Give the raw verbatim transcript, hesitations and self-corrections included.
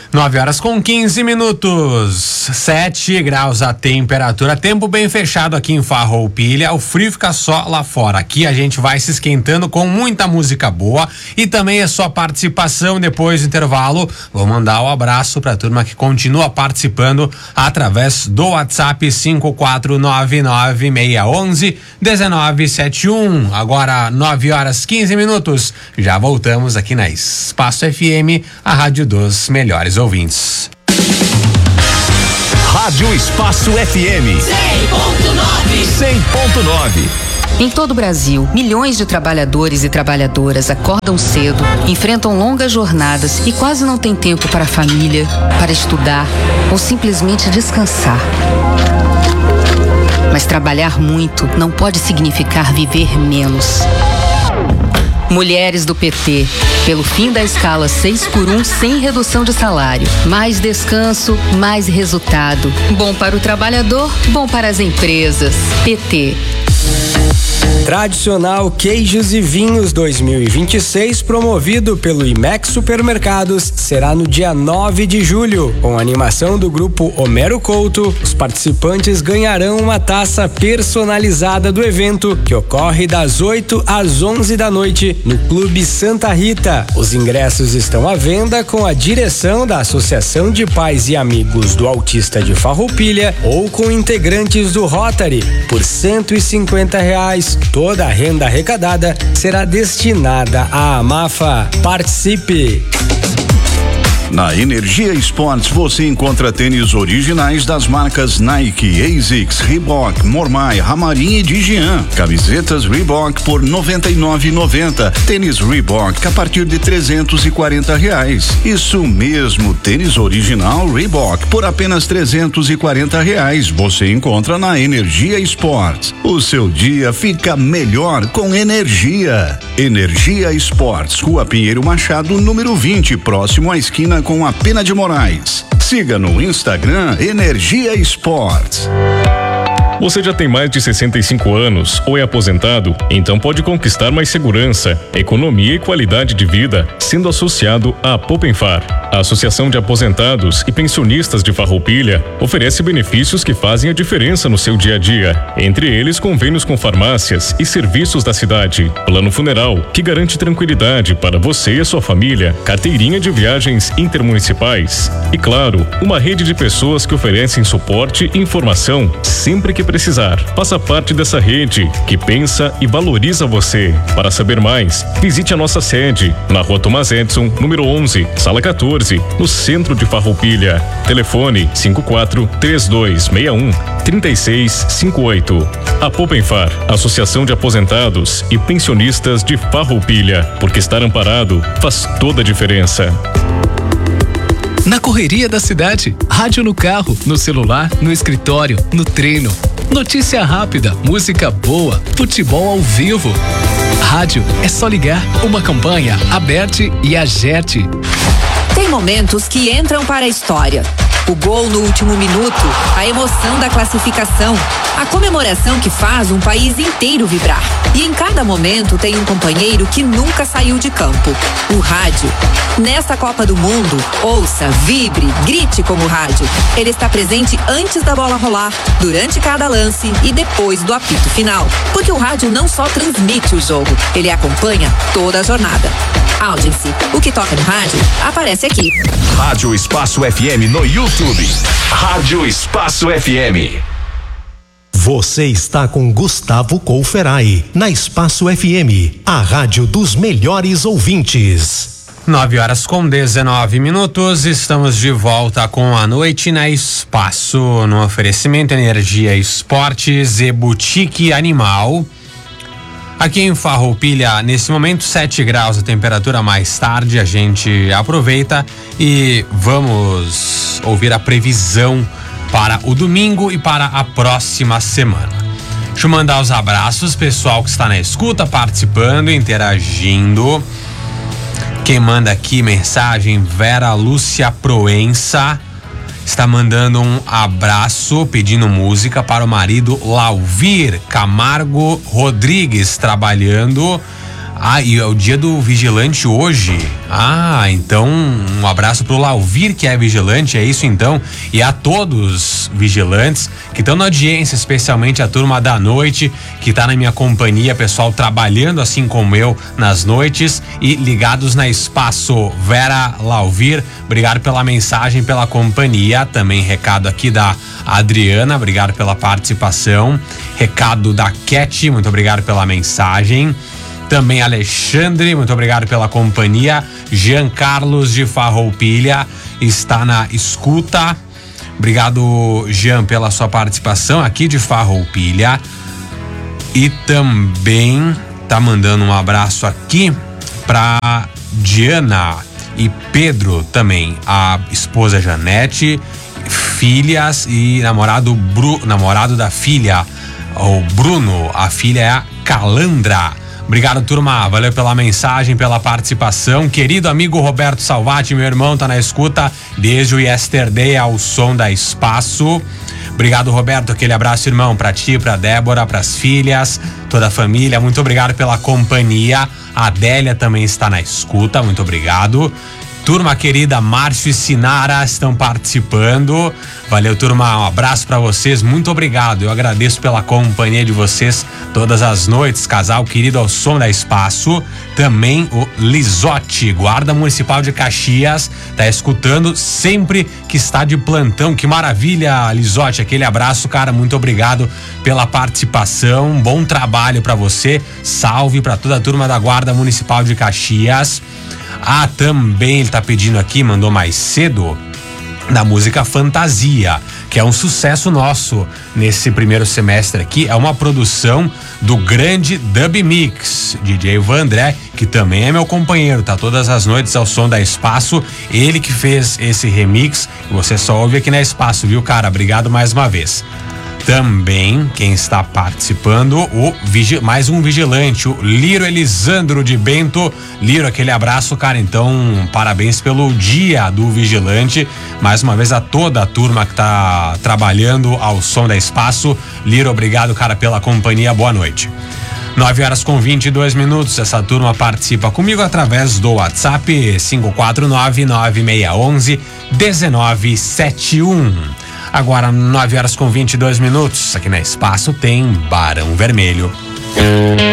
nove horas com quinze minutos, sete graus a temperatura, tempo bem fechado aqui em Farroupilha, o frio fica só lá fora. Aqui a gente vai se esquentando com muita música boa e também a sua participação depois do intervalo. Vou mandar um abraço pra turma que continua participando através do WhatsApp cinco quatro nove nove seis um um um nove sete um. Agora nove horas quinze minutos, já voltamos aqui na Espaço F M, a rádio dos melhores ouvintes. Rádio Espaço F M cem ponto nove. cem ponto nove. Em todo o Brasil, milhões de trabalhadores e trabalhadoras acordam cedo, enfrentam longas jornadas e quase não têm tempo para a família, para estudar ou simplesmente descansar. Mas trabalhar muito não pode significar viver menos. Mulheres do P T, pelo fim da escala seis por um sem redução de salário. Mais descanso, mais resultado. Bom para o trabalhador, bom para as empresas. P T. Tradicional Queijos e Vinhos dois mil e vinte e seis, promovido pelo Imex Supermercados, será no dia nove de julho. Com a animação do grupo Homero Couto, os participantes ganharão uma taça personalizada do evento, que ocorre das oito às onze da noite no Clube Santa Rita. Os ingressos estão à venda com a direção da Associação de Pais e Amigos do Autista de Farroupilha ou com integrantes do Rotary por cento e cinquenta reais. Toda a renda arrecadada será destinada à AMAFA. Participe! Na Energia Esportes você encontra tênis originais das marcas Nike, ASICS, Reebok, Mormai, Ramarim e Digian. Camisetas Reebok por noventa e nove reais e noventa centavos. Tênis Reebok a partir de trezentos e quarenta reais. Isso mesmo, tênis original Reebok por apenas trezentos e quarenta reais. Você encontra na Energia Esportes. O seu dia fica melhor com energia. Energia Esportes, Rua Pinheiro Machado, número vinte, próximo à esquina com a Pena de Moraes. Siga no Instagram Energia Esportes. Você já tem mais de sessenta e cinco anos ou é aposentado? Então pode conquistar mais segurança, economia e qualidade de vida sendo associado à Poupenfar. A Associação de Aposentados e Pensionistas de Farroupilha oferece benefícios que fazem a diferença no seu dia a dia. Entre eles, convênios com farmácias e serviços da cidade, plano funeral, que garante tranquilidade para você e a sua família, carteirinha de viagens intermunicipais e, claro, uma rede de pessoas que oferecem suporte e informação sempre que precisar. Faça parte dessa rede que pensa e valoriza você. Para saber mais, visite a nossa sede na Rua Tomás Edson, número onze, sala quatorze, no centro de Farroupilha. Telefone cinco quatro três dois seis um três seis cinco oito. A Poupenfar, Associação de Aposentados e Pensionistas de Farroupilha, porque estar amparado faz toda a diferença. Na correria da cidade, rádio no carro, no celular, no escritório, no treino. Notícia rápida, música boa, futebol ao vivo. Rádio é só ligar. Uma campanha Aberte e Agerte. Tem momentos que entram para a história. O gol no último minuto, a emoção da classificação, a comemoração que faz um país inteiro vibrar. E em cada momento tem um companheiro que nunca saiu de campo, o rádio. Nesta Copa do Mundo, ouça, vibre, grite como rádio. Ele está presente antes da bola rolar, durante cada lance e depois do apito final. Porque o rádio não só transmite o jogo, ele acompanha toda a jornada. Audience, o que toca no rádio, aparece aqui. Rádio Espaço F M no YouTube. Rádio Espaço F M. Você está com Gustavo Couferai, na Espaço F M, a rádio dos melhores ouvintes. nove horas com dezenove minutos, estamos de volta com a noite na Espaço, no oferecimento Energia Esportes e Boutique Animal. Aqui em Farroupilha, nesse momento, sete graus a temperatura. Mais tarde a gente aproveita e vamos ouvir a previsão para o domingo e para a próxima semana. Deixa eu mandar os abraços, pessoal que está na escuta, participando, interagindo. Quem manda aqui mensagem, Vera Lúcia Proença, está mandando um abraço, pedindo música para o marido Lauvir Camargo Rodrigues, trabalhando Ah, e é o dia do vigilante hoje. Ah, então um abraço pro Lauvir, que é vigilante, é isso então. E a todos vigilantes que estão na audiência, especialmente a turma da noite, que tá na minha companhia, pessoal trabalhando assim como eu nas noites e ligados na Espaço. Vera, Lauvir, obrigado pela mensagem, pela companhia. Também recado aqui da Adriana, obrigado pela participação. Recado da Cat, muito obrigado pela mensagem. Também Alexandre, muito obrigado pela companhia. Jean Carlos de Farroupilha está na escuta. Obrigado, Jean, pela sua participação aqui de Farroupilha. E também tá mandando um abraço aqui para Diana e Pedro também, a esposa Janete, filhas e namorado Bru, namorado da filha, o Bruno, a filha é a Calandra. Obrigado, turma, valeu pela mensagem, pela participação. Querido amigo Roberto Salvati, meu irmão, tá na escuta desde o Yesterday ao som da Espaço. Obrigado, Roberto, aquele abraço, irmão, pra ti, pra Débora, pras filhas, toda a família, muito obrigado pela companhia. A Adélia também está na escuta, muito obrigado. Turma querida, Márcio e Sinara estão participando. Valeu, turma, um abraço pra vocês, muito obrigado. Eu agradeço pela companhia de vocês todas as noites, casal querido ao som da Espaço. Também o Lisotti, guarda municipal de Caxias, tá escutando sempre que está de plantão. Que maravilha, Lisotti, aquele abraço, cara, muito obrigado pela participação. Bom trabalho pra você. Salve pra toda a turma da guarda municipal de Caxias. Ah, também ele tá pedindo aqui, mandou mais cedo, da música Fantasia, que é um sucesso nosso nesse primeiro semestre aqui. É uma produção do grande Dub Mix, D J Vandré, que também é meu companheiro, tá todas as noites ao som da Espaço. Ele que fez esse remix, e você só ouve aqui na Espaço, viu, cara? Obrigado mais uma vez. Também quem está participando, o vigi- mais um vigilante, o Liro Elisandro de Bento. Liro, aquele abraço, cara, então parabéns pelo dia do vigilante, mais uma vez a toda a turma que tá trabalhando ao som da Espaço. Liro, obrigado, cara, pela companhia, boa noite. nove horas com vinte e dois minutos, essa turma participa comigo através do WhatsApp cinco quatro nove, nove seis um um, um nove sete um. Agora, nove horas com vinte e dois minutos, aqui na Espaço tem Barão Vermelho.